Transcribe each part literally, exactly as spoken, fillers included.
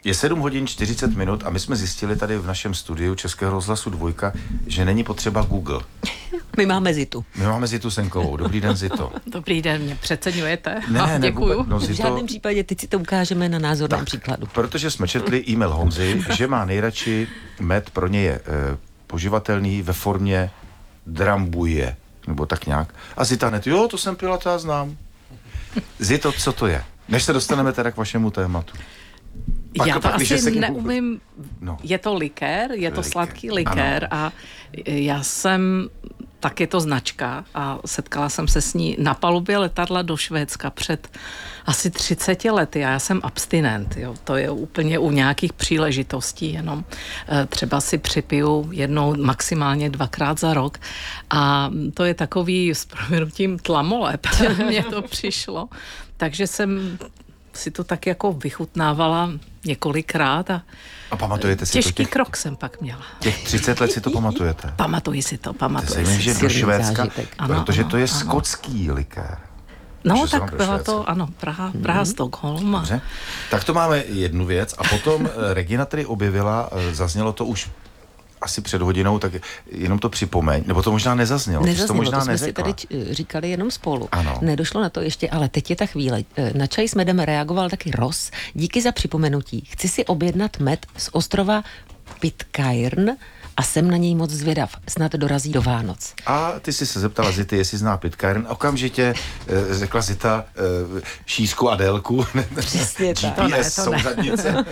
Je sedm hodin čtyřicet minut a my jsme zjistili tady v našem studiu Českého rozhlasu Dvojka, že není potřeba Google. My máme Zitu. My máme Zitu Senkovou. Dobrý den, Zito. Dobrý den, mě přeceňujete. Ne, ne, děkuju. No, Zito... V žádném případě, teď si to ukážeme na názorném tak, příkladu. Protože jsme četli e-mail Honzy, že má nejradši med, pro ně je e, poživatelný ve formě drambuje, nebo tak nějak. A Zita hned, jo, to jsem pila, to já znám. Zito, co to je? Než se dostaneme teda k vašemu tématu. Pak, já to pak, asi neumím, no. Je to likér, je to likér. Sladký likér ano. A já jsem, tak je to značka a setkala jsem se s ní na palubě letadla do Švédska před asi třiceti lety a já jsem abstinent, jo. To je úplně u nějakých příležitostí, jenom třeba si připiju jednou, maximálně dvakrát za rok a to je takový s proměnutím tlamolep, mně to přišlo, takže jsem si to tak jako vychutnávala několikrát a, a pamatujete si těžký to těch, krok jsem pak měla. Těch třicet let si to pamatujete? Pamatuji si to, pamatuji si. si. Že do Švédska, ano, protože ano, to je ano. skotský likér. No tak byla to, ano, Praha, Praha, mm-hmm. Stockholm. Dobře. Tak to máme jednu věc a potom Regina tady objevila, zaznělo to už asi před hodinou, tak jenom to připomeň, nebo to možná nezaznělo. Nezaznělo, to, možná to jsme neřekla. si tady říkali jenom spolu. Ano. Nedošlo na to ještě, ale teď je ta chvíle. Na čaj s medem reagoval taky Ross. Díky za připomenutí. Chci si objednat med z ostrova Pitcairn a jsem na něj moc zvědav. Snad dorazí do Vánoc. A ty jsi se zeptala Zity, jestli zná Pitcairn. Okamžitě e, řekla Zita e, šířku a délku. Přesně tak. G P S, souřadnice.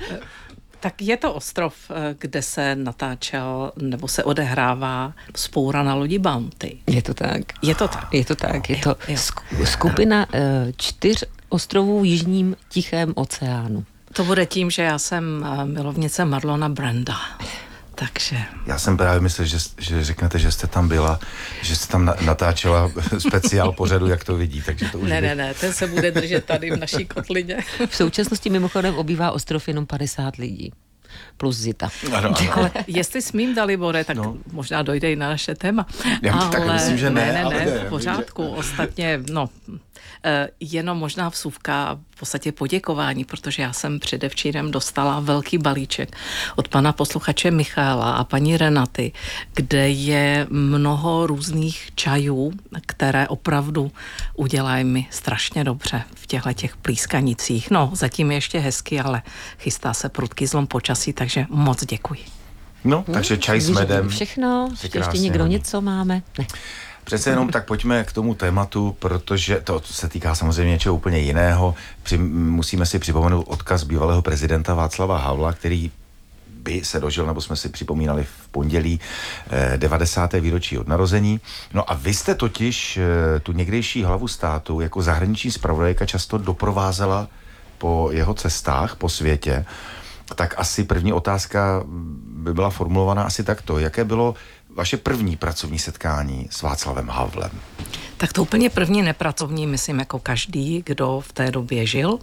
Tak je to ostrov, kde se natáčel, nebo se odehrává vzpoura na lodi Bounty. Je to tak. Je to tak. Je to tak. Je to jo, jo. skupina uh, čtyř ostrovů v jižním Tichém oceánu. To bude tím, že já jsem milovnice Marlona Branda. Takže... Já jsem právě myslel, že, že řeknete, že jste tam byla, že jste tam natáčela speciál pořadu, jak to vidí, takže to už Ne, by... ne, ne, ten se bude držet tady v naší kotlině. V současnosti mimochodem obývá ostrov jenom padesát lidí. Plus Zita. Ano, ano. Ale jestli smím, Dalibore, tak no. možná dojde i na naše téma. Já ale tak myslím, že ne. Ne, ne, ale ne, ne v pořádku. Že... Ostatně, no, jenom možná vsuvka, v podstatě poděkování, protože já jsem předevčírem dostala velký balíček od pana posluchače Michaela a paní Renaty, kde je mnoho různých čajů, které opravdu udělají mi strašně dobře v těchto těch plískanicích. No, zatím je ještě hezky, ale chystá se prudký zlom počasí, takže moc děkuji. No, takže čaj s medem. Všechno, ještě někdo hodí. Něco máme? Ne. Přece jenom tak pojďme k tomu tématu, protože to se týká samozřejmě něčeho úplně jiného. Při, musíme si připomenout odkaz bývalého prezidenta Václava Havla, který by se dožil, nebo jsme si připomínali v pondělí, eh, devadesáté výročí od narození. No a vy jste totiž eh, tu někdejší hlavu státu jako zahraniční zpravodajka často doprovázela po jeho cestách po světě. Tak asi první otázka by byla formulovaná asi takto. Jaké bylo vaše první pracovní setkání s Václavem Havlem? Tak to úplně první nepracovní, myslím, jako každý, kdo v té době žil.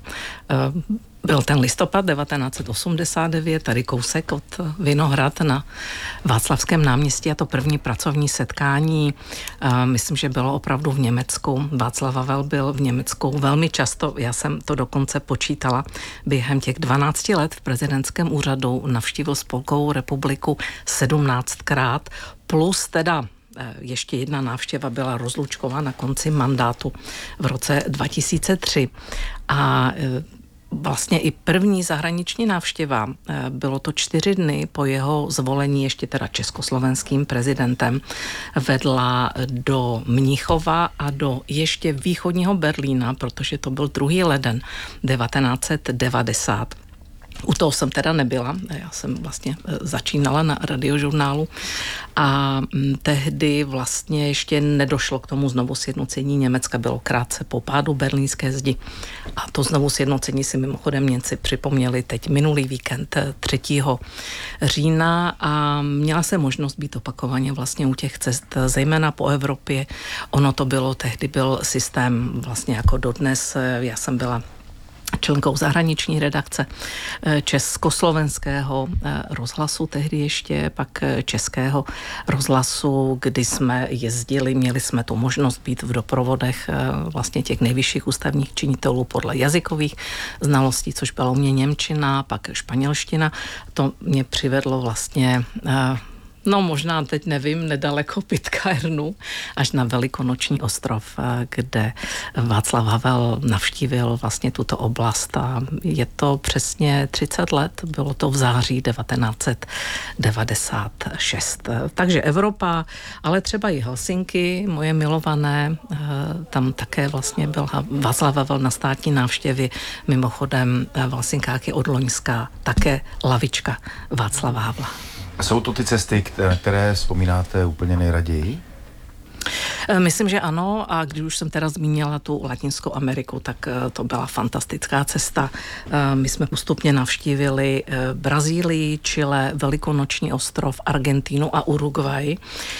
Byl ten listopad devatenáct set osmdesát devět, tady kousek od Vinohrad na Václavském náměstí a to první pracovní setkání, myslím, že bylo opravdu v Německu. Václav Havel byl v Německu velmi často, já jsem to dokonce počítala, během těch dvanácti let v prezidentském úřadu navštívil Spolkovou republiku sedmnáctkrát, plus teda ještě jedna návštěva byla rozlučková na konci mandátu v roce dva tisíce tři a vlastně i první zahraniční návštěva, bylo to čtyři dny po jeho zvolení ještě teda československým prezidentem, vedla do Mnichova a do ještě východního Berlína, protože to byl druhý leden devatenáct set devadesát. U toho jsem teda nebyla, já jsem vlastně začínala na radiožurnálu a tehdy vlastně ještě nedošlo k tomu znovu sjednocení Německa, bylo krátce po pádu berlínské zdi a to znovu sjednocení si mimochodem Němci připomněli teď minulý víkend třetího října a měla se možnost být opakovaně vlastně u těch cest, zejména po Evropě. Ono to bylo, tehdy byl systém vlastně jako dodnes, já jsem byla členkou zahraniční redakce Československého rozhlasu, tehdy ještě pak Českého rozhlasu, kdy jsme jezdili, měli jsme tu možnost být v doprovodech vlastně těch nejvyšších ústavních činitelů podle jazykových znalostí, což byla u mě němčina, pak španělština. To mě přivedlo vlastně no možná teď nevím, nedaleko Pitcairnu, až na Velikonoční ostrov, kde Václav Havel navštívil vlastně tuto oblast a je to přesně třicet let, bylo to v září devatenáct set devadesát šest. Takže Evropa, ale třeba i Helsinky, moje milované, tam také vlastně byl Václav Havel na státní návštěvě, mimochodem v Helsinkách je od loňska také lavička Václava Havla. Jsou to ty cesty, které vzpomínáte úplně nejraději? Myslím, že ano, a když už jsem teda zmínila tu Latinskou Ameriku, tak to byla fantastická cesta. My jsme postupně navštívili Brazílii, Chile, Velikonoční ostrov, Argentínu a Uruguay.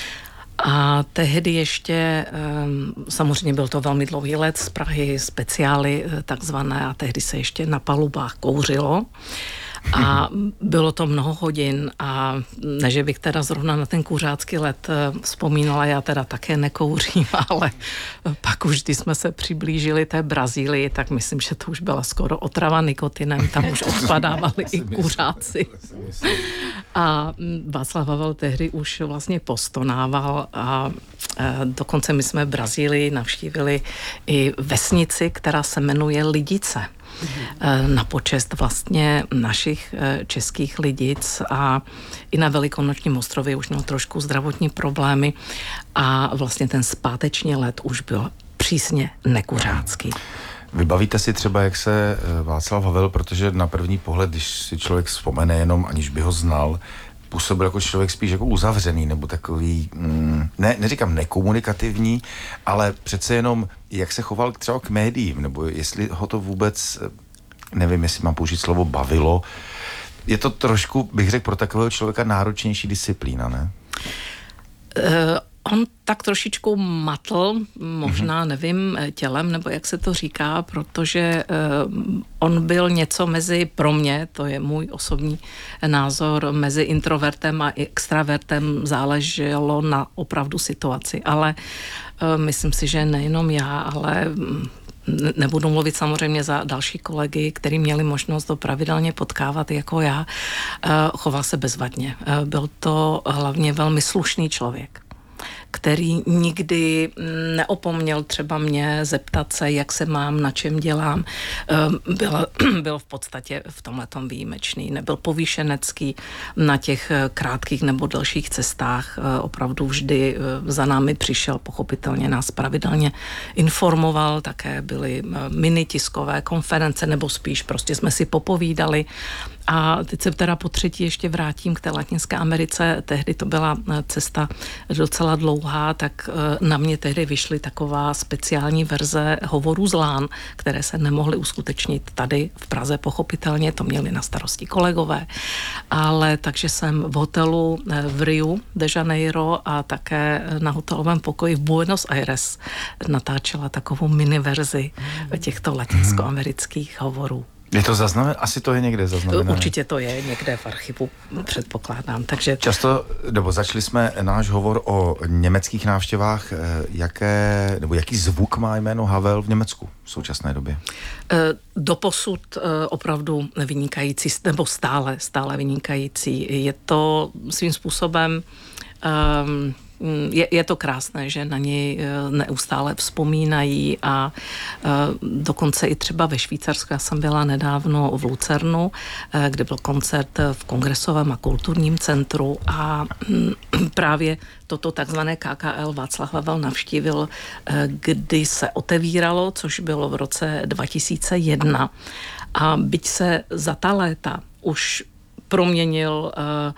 A tehdy ještě, samozřejmě byl to velmi dlouhý let z Prahy, speciály takzvané, a tehdy se ještě na palubách kouřilo. A bylo to mnoho hodin a ne, že bych teda zrovna na ten kuřácký let vzpomínala, já teda také nekouřím, ale pak už, když jsme se přiblížili té Brazílii, tak myslím, že to už byla skoro otrava nikotinem, tam už odpadávali i kuřáci. A Václav Havel tehdy už vlastně postonával a dokonce my jsme v Brazílii navštívili i vesnici, která se jmenuje Lidice. Na počest vlastně našich českých lidic a i na Velikonočním ostrově už měl trošku zdravotní problémy a vlastně ten zpáteční let už byl přísně nekuřácký. Vybavíte si třeba, jak se Václav Havel, protože na první pohled, když si člověk vzpomene jenom, aniž by ho znal, působil jako člověk spíš jako uzavřený, nebo takový, mm, ne, neříkám nekomunikativní, ale přece jenom, jak se choval třeba k médiím, nebo jestli ho to vůbec, nevím, jestli mám použít slovo bavilo. Je to trošku, bych řekl, pro takového člověka náročnější disciplína, ne? Uh... On tak trošičku matl, možná nevím, tělem, nebo jak se to říká, protože uh, on byl něco mezi, pro mě, to je můj osobní názor, mezi introvertem a extravertem, záleželo na opravdu situaci, ale uh, myslím si, že nejenom já, ale nebudu mluvit samozřejmě za další kolegy, kteří měli možnost to pravidelně potkávat jako já, uh, choval se bezvadně. Uh, byl to hlavně velmi slušný člověk, který nikdy neopomněl třeba mě zeptat se, jak se mám, na čem dělám. Byl, byl v podstatě v tomhletom výjimečný. Nebyl povýšenecký na těch krátkých nebo delších cestách. Opravdu vždy za námi přišel, pochopitelně nás pravidelně informoval. Také byly mini tiskové konference, nebo spíš prostě jsme si popovídali. A teď se teda po třetí ještě vrátím k té Latinské Americe. Tehdy to byla cesta docela dlouhá, tak na mě tehdy vyšly taková speciální verze hovorů z lán, které se nemohly uskutečnit tady v Praze, pochopitelně, to měli na starosti kolegové. Ale takže jsem v hotelu v Riu de Janeiro a také na hotelovém pokoji v Buenos Aires natáčela takovou mini verzi těchto latinskoamerických hovorů. Je to zaznamené? Asi to je někde zaznamené. Určitě to je někde v archivu, předpokládám. Takže... Často, nebo začali jsme náš hovor o německých návštěvách. Jaké, nebo jaký zvuk má jméno Havel v Německu v současné době? Doposud opravdu vynikající, nebo stále, stále vynikající. Je to svým způsobem... Um, Je, je to krásné, že na něj neustále vzpomínají a dokonce i třeba ve Švýcarsku. Já jsem byla nedávno v Lucernu, kde byl koncert v Kongresovém a kulturním centru a právě toto takzvané K K L Václav Havel navštívil, kdy se otevíralo, což bylo v roce dva tisíce jedna. A byť se za ta léta už proměnil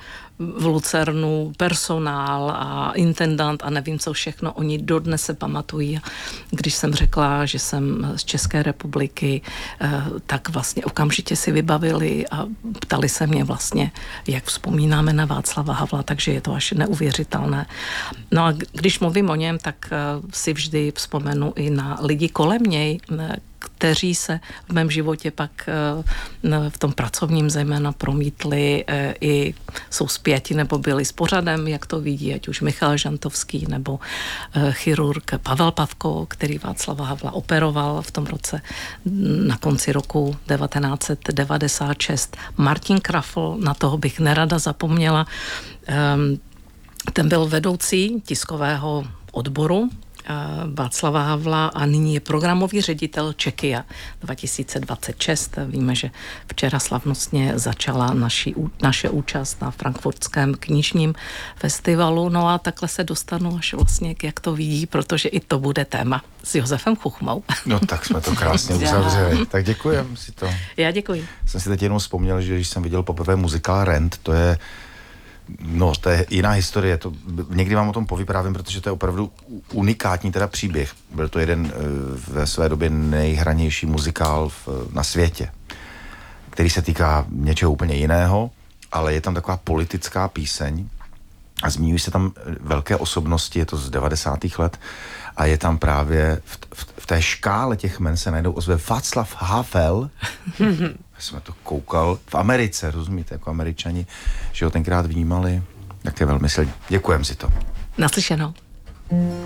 v Lucernu personál a intendant a nevím co všechno, oni dodnes se pamatují. Když jsem řekla, že jsem z České republiky, tak vlastně okamžitě si vybavili a ptali se mě vlastně, jak vzpomínáme na Václava Havla, takže je to až neuvěřitelné. No a když mluvím o něm, tak si vždy vzpomenu i na lidi kolem něj, kteří se v mém životě pak v tom pracovním zejména promítli i jsou zpěti nebo byli s pořadem, jak to vidí, ať už Michal Žantovský nebo chirurg Pavel Pavko, který Václava Havla operoval v tom roce na konci roku devatenáct set devadesát šest. Martin Krafl, na toho bych nerada zapomněla, ten byl vedoucí tiskového odboru Václava Havla a nyní je programový ředitel Czechia dva tisíce dvacet šest. Víme, že včera slavnostně začala naši, naše účast na frankfurtském knižním festivalu. No a takhle se dostanu až vlastně, jak to vidí, protože i to bude téma s Josefem Chuchmou. No tak jsme to krásně uzavřeli. Tak děkujem si to. Já děkuji. Jsem si teď jenom vzpomněl, že když jsem viděl poprvé muzikál Rent, to je No, to je jiná historie, to někdy vám o tom povyprávím, protože to je opravdu unikátní teda příběh. Byl to jeden ve své době nejhranější muzikál v, na světě, který se týká něčeho úplně jiného, ale je tam taková politická píseň a zmiňují se tam velké osobnosti, je to z devadesátých let a je tam právě v, v, v té škále těch jmen se najdou ozve Václav Havel. Já jsem to koukal v Americe, rozumíte, jako Američani, že ho tenkrát vnímali, tak je velmi silný. Děkujem si to. Naslyšenou.